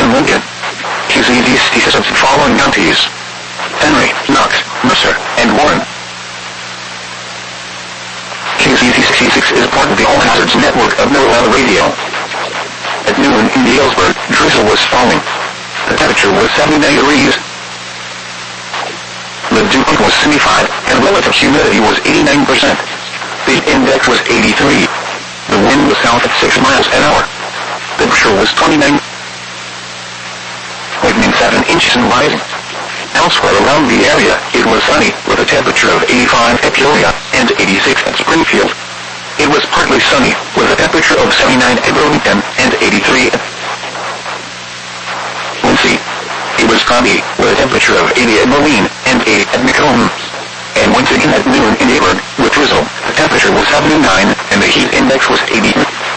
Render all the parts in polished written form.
and Lincoln. KZZ66 of the following counties: Henry, Knox, Mercer, and Warren. KZZ66 is part of the All Hazards network of Norwell Radio. At noon in Galesburg, drizzle was falling. The temperature was 79 degrees. The dew point was 75, and relative humidity was 89%. The index was 83. The wind was south at 6 miles an hour. The pressure was 29.7 inches and rising. Elsewhere around the area, it was sunny, with a temperature of 85 at Peoria and 86 at Springfield. It was partly sunny, with a temperature of 79 at Burlington and 83 at Quincy. It was cloudy, with a temperature of 80 at Moline and 80 at Macomb. And once again at noon in Aberg, with drizzle, the temperature was 79 and the heat index was 80.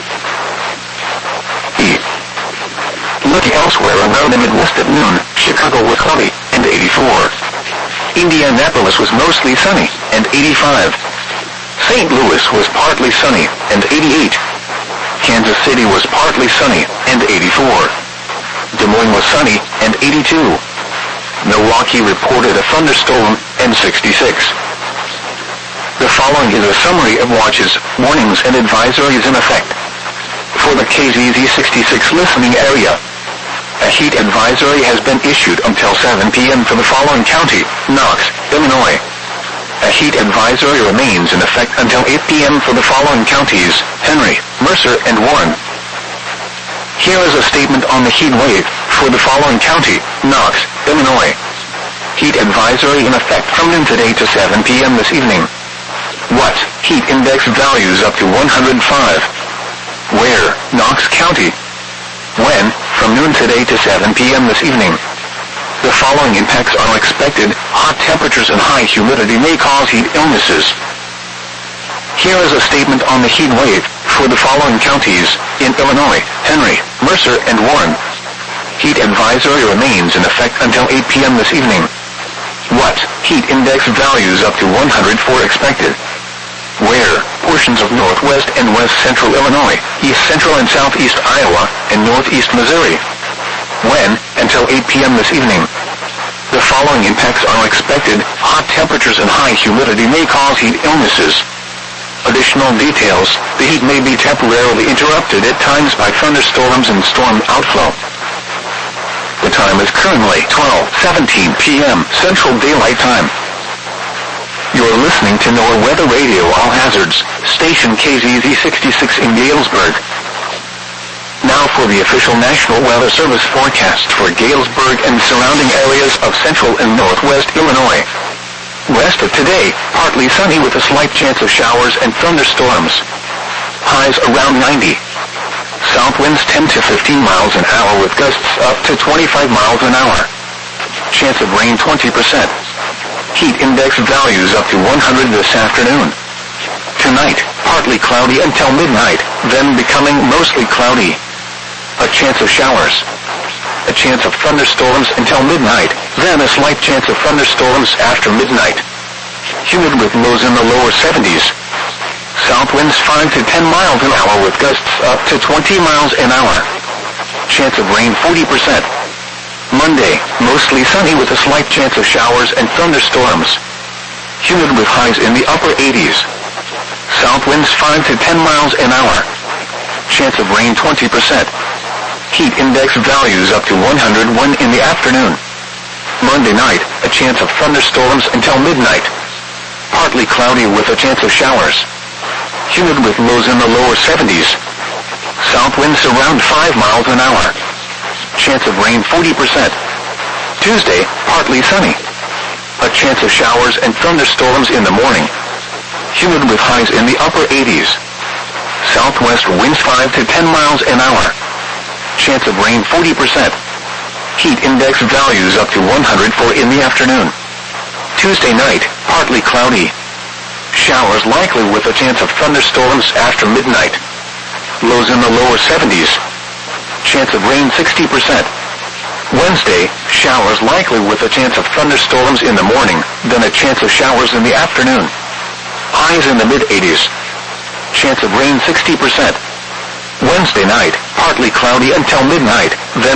Looking elsewhere around the Midwest at noon, Chicago was cloudy and 84. Indianapolis was mostly sunny and 85. St. Louis was partly sunny and 88. Kansas City was partly sunny and 84. Des Moines was sunny and 82. Milwaukee reported a thunderstorm and 66. The following is a summary of watches, warnings, and advisories in effect. For the KZZ66 listening area, a heat advisory has been issued until 7 p.m. for the following county: Knox, Illinois. A heat advisory remains in effect until 8 p.m. for the following counties: Henry, Mercer, and Warren. Here is a statement on the heat wave for the following county: Knox, Illinois. Heat advisory in effect from noon today to 7 p.m. this evening. What? Heat index values up to 105. Where? Knox County. When? From noon today to 7 p.m. this evening. The following impacts are expected. Hot temperatures and high humidity may cause heat illnesses. Here is a statement on the heat wave for the following counties in Illinois: Henry, Mercer, and Warren. Heat advisory remains in effect until 8 p.m. this evening. What? Heat index values up to 104 expected. Where? Portions of northwest and west central Illinois, east central and southeast Iowa, and northeast Missouri. When? Until 8 p.m. this evening. The following impacts are expected. Hot temperatures and high humidity may cause heat illnesses. Additional details: the heat may be temporarily interrupted at times by thunderstorms and storm outflow. The time is currently 12:17 p.m. Central Daylight Time. You're listening to NOAA Weather Radio All Hazards, station KZZ66 in Galesburg. Now for the official National Weather Service forecast for Galesburg and surrounding areas of central and northwest Illinois. West of today, partly sunny with a slight chance of showers and thunderstorms. Highs around 90. South winds 10 to 15 miles an hour with gusts up to 25 miles an hour. Chance of rain 20%. Heat index values up to 100 this afternoon. Tonight, partly cloudy until midnight, then becoming mostly cloudy. A chance of showers. A chance of thunderstorms until midnight, then a slight chance of thunderstorms after midnight. Humid with lows in the lower 70s. South winds 5 to 10 miles an hour with gusts up to 20 miles an hour. Chance of rain 40%. Monday, mostly sunny with a slight chance of showers and thunderstorms. Humid with highs in the upper 80s. South winds 5 to 10 miles an hour. Chance of rain 20%. Heat index values up to 101 in the afternoon. Monday night, a chance of thunderstorms until midnight. Partly cloudy with a chance of showers. Humid with lows in the lower 70s. South winds around 5 miles an hour. Chance of rain 40%. Tuesday, partly sunny. A chance of showers and thunderstorms in the morning. Humid with highs in the upper 80s. Southwest winds 5 to 10 miles an hour. Chance of rain 40%. Heat index values up to 104 in the afternoon. Tuesday night, partly cloudy. Showers likely with a chance of thunderstorms after midnight. Lows in the lower 70s. Chance of rain 60%. Wednesday, showers likely with a chance of thunderstorms in the morning, then a chance of showers in the afternoon. Highs in the mid-80s. Chance of rain 60%. Wednesday night, partly cloudy until midnight, then